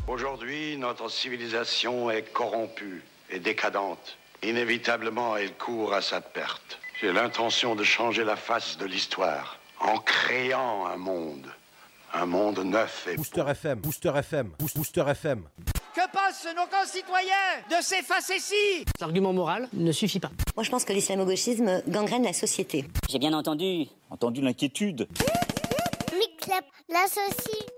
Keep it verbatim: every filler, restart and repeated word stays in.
Aujourd'hui, notre civilisation est corrompue et décadente. Inévitablement, elle court à sa perte. J'ai l'intention de changer la face de l'histoire en créant un monde. Un monde neuf et... Booster F M, Booster F M, Booster F M. Que pensent nos concitoyens de ces facéties ? L'argument moral ne suffit pas. Moi, je pense que l'islamo-gauchisme gangrène la société. J'ai bien entendu. Entendu l'inquiétude. Mix-Club, la saucisse.